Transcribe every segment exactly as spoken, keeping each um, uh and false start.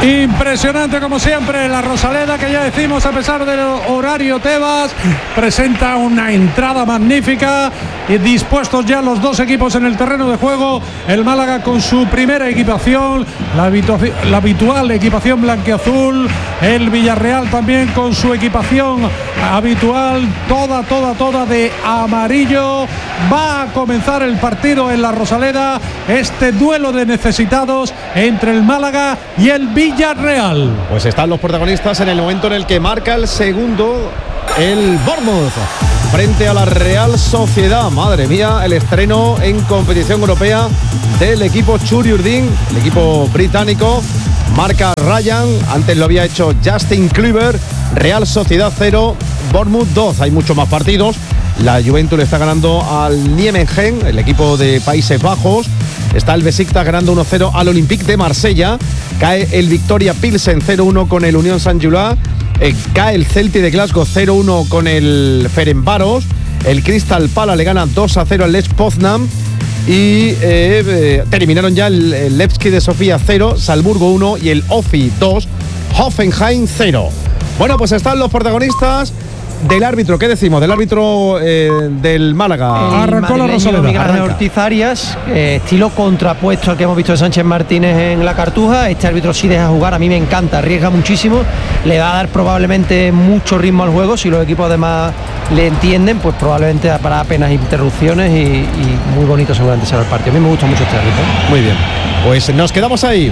Impresionante como siempre la Rosaleda, que ya decimos, a pesar del horario Tebas, presenta una entrada magnífica y dispuestos ya los dos equipos en el terreno de juego. El Málaga con su primera equipación, la, habitu- la habitual equipación blanquiazul, el Villarreal también con su equipación habitual, toda, toda, toda de amarillo. Va a comenzar el partido en la Rosaleda, este duelo de necesitados entre el Málaga y el Villarreal. Pues están los protagonistas en el momento en el que marca el segundo el Bournemouth frente a la Real Sociedad. Madre mía, el estreno en competición europea del equipo Churiurdin, el equipo británico. Marca Ryan, antes lo había hecho Justin Kluivert. Real Sociedad cero, Bournemouth dos. Hay muchos más partidos. La Juventus le está ganando al Nijmegen, el equipo de Países Bajos. Está el Besiktas ganando uno cero al Olympique de Marsella. Cae el Victoria Pilsen cero uno con el Unión Saint-Gilloise. Eh, cae el Celtic de Glasgow cero uno con el Ferencváros. El Crystal Palace le gana dos a cero al Lech Poznan. Y eh, eh, terminaron ya el, el Levski de Sofía cero, Salzburgo uno y el Ofi dos, Hoffenheim cero. Bueno, pues están los protagonistas del árbitro. ¿Qué decimos? Del árbitro eh, del Málaga. Arrancó la Rosaleda. Miguel Ángel Ortiz Arias, eh, estilo contrapuesto al que hemos visto de Sánchez Martínez en la Cartuja. Este árbitro sí deja jugar, a mí me encanta, arriesga muchísimo, le va a dar probablemente mucho ritmo al juego. Si los equipos además le entienden, pues probablemente para apenas interrupciones y, y muy bonito seguramente será el partido. A mí me gusta mucho este árbitro. Muy bien, pues nos quedamos ahí.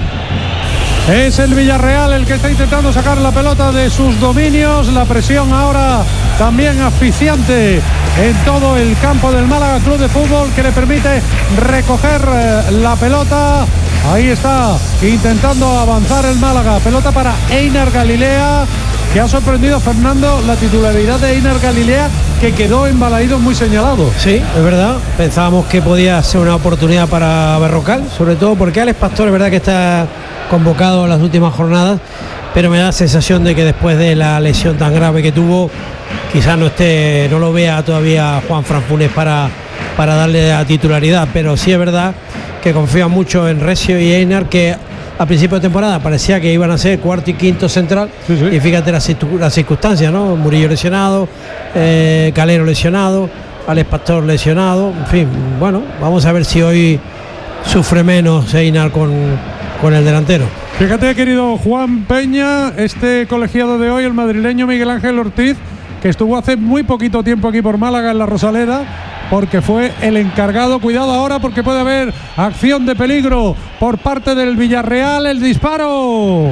Es el Villarreal el que está intentando sacar la pelota de sus dominios. La presión ahora también asfixiante en todo el campo del Málaga Club de Fútbol, que le permite recoger la pelota. Ahí está intentando avanzar el Málaga. Pelota para Einar Galilea, que ha sorprendido a Fernando la titularidad de Einar Galilea, que quedó en Balaídos muy señalado. Sí, es verdad. Pensábamos que podía ser una oportunidad para Berrocal, sobre todo porque Alex Pastor es verdad que está convocado en las últimas jornadas, pero me da la sensación de que después de la lesión tan grave que tuvo, quizás no esté, no lo vea todavía Juan Fran Funes para, para darle la titularidad, pero sí es verdad que confía mucho en Recio y Einar, que a principio de temporada parecía que iban a ser cuarto y quinto central, sí, sí. Y fíjate las la circunstancias, ¿no? Murillo lesionado, eh, Calero lesionado, Alex Pastor lesionado, en fin, bueno, vamos a ver si hoy sufre menos Einar con, con el delantero. Fíjate, querido Juan Peña, este colegiado de hoy, el madrileño Miguel Ángel Ortiz, que estuvo hace muy poquito tiempo aquí por Málaga en la Rosaleda, porque fue el encargado. Cuidado ahora, porque puede haber acción de peligro por parte del Villarreal. El disparo,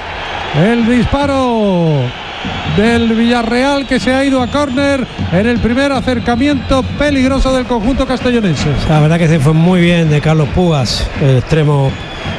el disparo del Villarreal, que se ha ido a córner en el primer acercamiento peligroso del conjunto castellonense. La verdad que se fue muy bien de Carlos Pugas, el extremo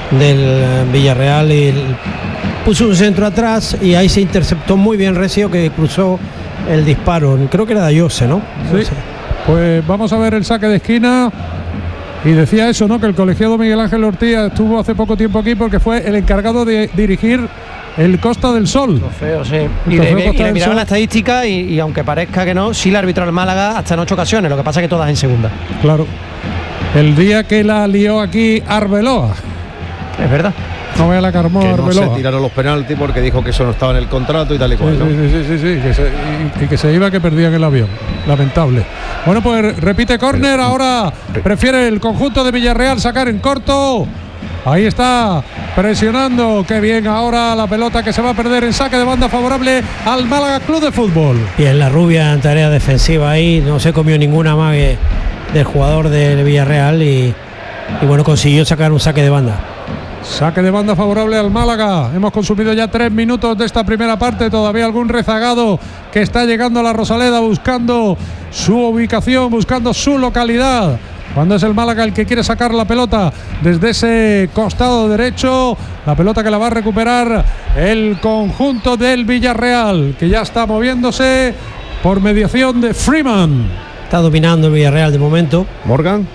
del Villarreal, y puso un centro atrás y ahí se interceptó muy bien Recio, que cruzó el disparo. Creo que era de Ayose, ¿no? Sí. Pues vamos a ver el saque de esquina. Y decía eso, ¿no? Que el colegiado Miguel Ángel Ortiz estuvo hace poco tiempo aquí porque fue el encargado de dirigir el Costa del Sol. Trofeo, sí. Y le, y le miraron la estadística y, y aunque parezca que no, sí le arbitró al Málaga hasta en ocho ocasiones, lo que pasa es que todas en segunda. Claro. El día que la lió aquí Arbeloa. Es verdad. No vea la Carmó que Arbeloa. No se tiraron los penaltis porque dijo que eso no estaba en el contrato y tal y cual, sí, ¿no? sí, sí, sí, sí, que se, y, y que se iba, que perdían el avión. Lamentable. Bueno, pues repite córner. Ahora prefiere el conjunto de Villarreal sacar en corto. Ahí está presionando. Qué bien ahora la pelota, que se va a perder en saque de banda favorable al Málaga Club de Fútbol. Y en la rubia en tarea defensiva ahí, no se comió ninguna más del jugador del Villarreal y, y bueno, consiguió sacar un saque de banda. Saque de banda favorable al Málaga. Hemos consumido ya tres minutos de esta primera parte. Todavía algún rezagado que está llegando a la Rosaleda buscando su ubicación, buscando su localidad. Cuando es el Málaga el que quiere sacar la pelota desde ese costado derecho. La pelota que la va a recuperar el conjunto del Villarreal, que ya está moviéndose por mediación de Freeman. Está dominando el Villarreal de momento. Morgan.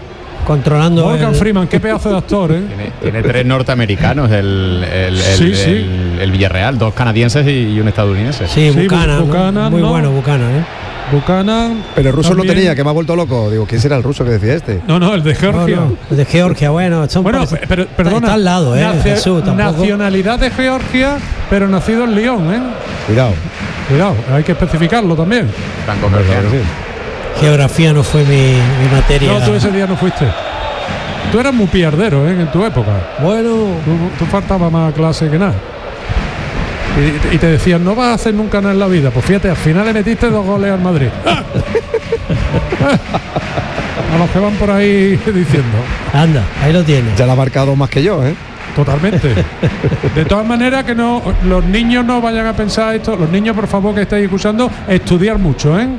controlando. Morgan el... Freeman, qué pedazo de actor, ¿eh? Tiene, tiene tres norteamericanos, el, el, el, Sí, sí. el, el Villarreal, dos canadienses y, y un estadounidense. Sí, Sí, Buchanan, ¿no? Buchanan, muy ¿no? bueno Buchanan, ¿eh? Buchanan. Pero el ruso también. lo tenía, que me ha vuelto loco. Digo, ¿quién será el ruso que decía este? No, no, el de Georgia. No, no, el de Georgia, bueno, son Bueno, parece- pero perdona. está al lado, ¿eh? nacio- Jesús, tampoco. nacionalidad de Georgia, pero nacido en Lyon, ¿eh? Cuidado. Cuidado, hay que especificarlo también. Franco-georgiano. Geografía no fue mi, mi materia. No, tú ese día no fuiste. Tú eras muy pierdero, ¿eh? En tu época. Bueno, Tú, tú faltaba más clase que nada. Y, y te decían, no vas a hacer nunca nada en la vida. Pues fíjate, al final le metiste dos goles al Madrid. A los que van por ahí diciendo. anda, ahí lo tienes. Ya la ha marcado más que yo, ¿eh? Totalmente. De todas maneras, que no los niños no vayan a pensar esto. Los niños, por favor, que estáis escuchando, estudiar mucho, ¿eh?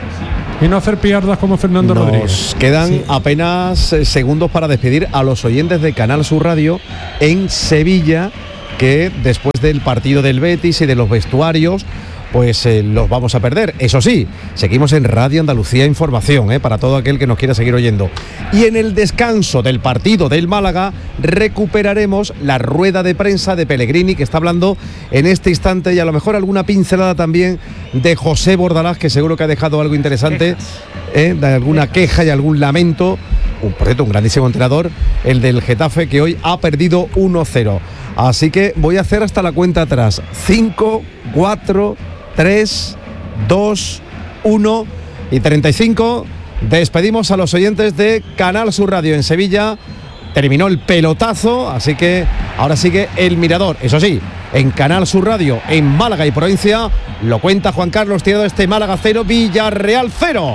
Y no hacer piardas como Fernando Nos Rodríguez. quedan Sí. apenas eh, segundos para despedir a los oyentes de Canal Sur Radio en Sevilla, que después del partido del Betis y de los vestuarios, pues eh, los vamos a perder. Eso sí, seguimos en Radio Andalucía Información, eh, para todo aquel que nos quiera seguir oyendo. Y en el descanso del partido del Málaga recuperaremos la rueda de prensa de Pellegrini, que está hablando en este instante, y a lo mejor alguna pincelada también de José Bordalás, que seguro que ha dejado algo interesante, eh, de alguna queja y algún lamento. Un, por cierto, un grandísimo entrenador, el del Getafe, que hoy ha perdido uno cero. Así que voy a hacer hasta la cuenta atrás. cinco, cuatro, tres, dos, uno y treinta y cinco. Despedimos a los oyentes de Canal Sur Radio en Sevilla. Terminó el pelotazo, así que ahora sigue el mirador. Eso sí, en Canal Sur Radio, en Málaga y provincia, lo cuenta Juan Carlos Tirado, este Málaga cero, Villarreal cero.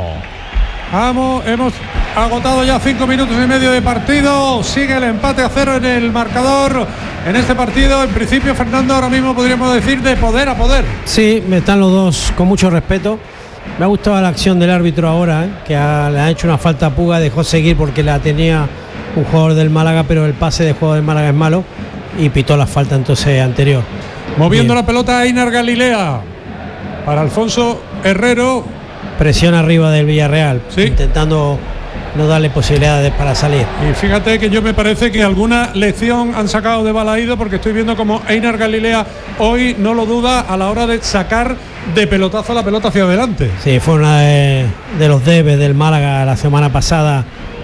Vamos, hemos agotado ya cinco minutos y medio de partido. Sigue el empate a cero en el marcador. En este partido, en principio, Fernando, ahora mismo podríamos decir de poder a poder. Sí, están los dos con mucho respeto. Me ha gustado la acción del árbitro ahora, ¿eh? Que ha, le ha hecho una falta a Puga, dejó seguir porque la tenía un jugador del Málaga, pero el pase de jugador del Málaga es malo y pitó la falta entonces anterior. Moviendo Bien. la pelota a Einar Galilea. Para Alfonso Herrero. Presión arriba del Villarreal, Sí. intentando no darle posibilidades para salir. Y fíjate que yo me parece que alguna lección han sacado de Balaído, porque estoy viendo como Einar Galilea hoy no lo duda a la hora de sacar de pelotazo la pelota hacia adelante. Sí, fue una de, de los debes del Málaga la semana pasada,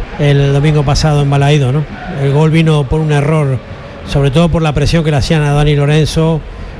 el domingo pasado en Balaído, ¿no? El gol vino por un error, sobre todo por la presión que le hacían a Dani Lorenzo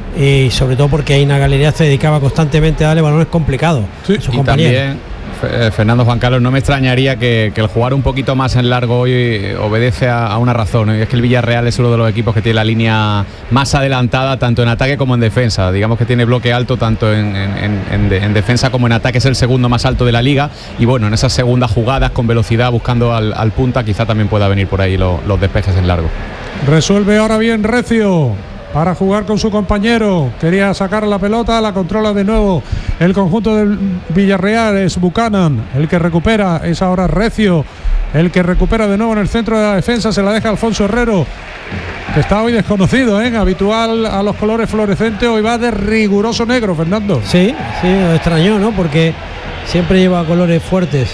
y sobre todo porque Einar Galilea se dedicaba constantemente a darle balones complicados Sí. a sus Y compañeros. también, Fe- Fernando, Juan Carlos, no me extrañaría que, que el jugar un poquito más en largo hoy eh, obedece a, a una razón, ¿no? Y es que el Villarreal es uno de los equipos que tiene la línea más adelantada tanto en ataque como en defensa. Digamos que tiene bloque alto tanto en, en- en- en de- en defensa como en ataque, es el segundo más alto de la liga. Y bueno, en esas segundas jugadas con velocidad buscando al, al punta, quizá también pueda venir por ahí lo- los despejes en largo. Resuelve ahora bien Recio para jugar con su compañero. Quería sacar la pelota, la controla de nuevo el conjunto del Villarreal. Es Buchanan el que recupera, es ahora Recio el que recupera de nuevo en el centro de la defensa. Se la deja Alfonso Herrero, que está hoy desconocido, ¿eh? Habitual a los colores fluorescentes, hoy va de riguroso negro, Fernando. Sí, sí, lo extrañó, ¿no? Porque siempre lleva colores fuertes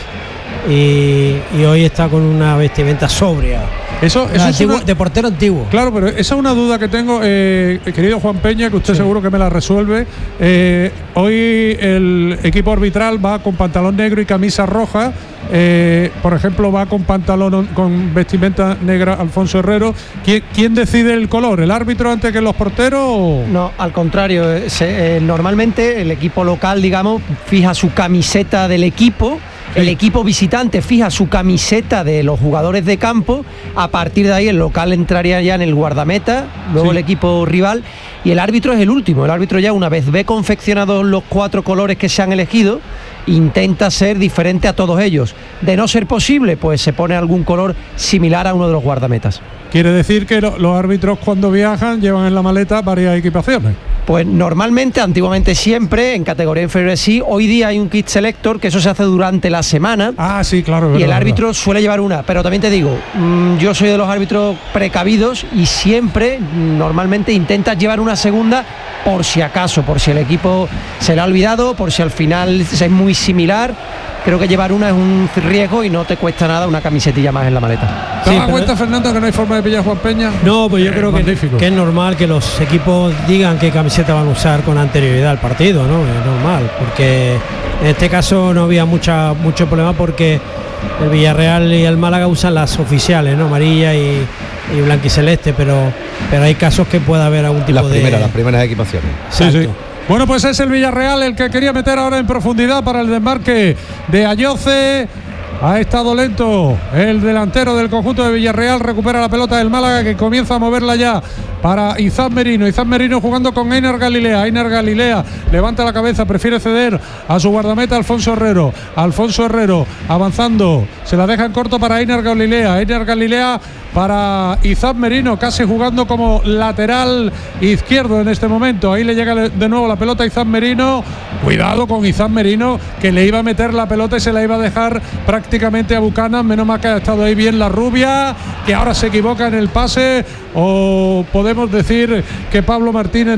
y, y hoy está con una vestimenta sobria. Eso, eso es Antiguo- una- de portero antiguo. Claro, pero esa es una duda que tengo, eh, querido Juan Peña, que usted seguro que me la resuelve. Eh, hoy el equipo arbitral va con pantalón negro y camisa roja. Eh, por ejemplo, va con pantalón con vestimenta negra Alfonso Herrero. ¿Quién, quién decide el color? ¿El árbitro antes que los porteros? o- No, al contrario, eh, se- eh, normalmente el equipo local, digamos, fija su camiseta del equipo. El equipo visitante fija su camiseta de los jugadores de campo. A partir de ahí el local entraría ya en el guardameta, luego Sí. el equipo rival, y el árbitro es el último. El árbitro ya, una vez ve confeccionados los cuatro colores que se han elegido, intenta ser diferente a todos ellos. De no ser posible, pues se pone algún color similar a uno de los guardametas. Quiere decir que lo- los árbitros cuando viajan llevan en la maleta varias equipaciones. Pues normalmente, antiguamente siempre, en categoría inferior sí. Hoy día hay un kit selector, que eso se hace durante la semana. Ah, sí, claro. es Y el verdad, árbitro suele llevar una, pero también te digo, mmm, yo soy de los árbitros precavidos y siempre, mm, normalmente intentas llevar una segunda por si acaso, por si el equipo se le ha olvidado, por si al final es muy similar, creo que llevar una es un riesgo y no te cuesta nada una camisetilla más en la maleta. ¿Te Sí, das pero- cuenta, Fernando, que no hay forma de pillar a Juan Peña? No, pues yo Eh, creo que, magnífico. que es normal que los equipos digan qué camiseta van a usar con anterioridad al partido, ¿no? Es normal, porque en este caso no había mucha, mucho problema porque el Villarreal y el Málaga usan las oficiales, ¿no? Amarilla y, y blanquiceleste, pero, pero hay casos que pueda haber algún tipo Las de... primeras, las primeras equipaciones. Sí, Exacto. sí. Bueno, pues es el Villarreal el que quería meter ahora en profundidad para el desmarque de Ayoce. Ha estado lento el delantero del conjunto de Villarreal, recupera la pelota del Málaga que comienza a moverla ya para Izan Merino. Izan Merino jugando con Einar Galilea. Einar Galilea levanta la cabeza, prefiere ceder a su guardameta Alfonso Herrero. Alfonso Herrero avanzando, se la deja en corto para Einar Galilea. Einar Galilea para Izan Merino, casi jugando como lateral izquierdo en este momento. Ahí le llega de nuevo la pelota a Izan Merino. Cuidado con Izan Merino, que le iba a meter la pelota y se la iba a dejar prácticamente a Buchanan. Menos mal que ha estado ahí bien la rubia, que ahora se equivoca en el pase. O podemos decir que Pablo Martínez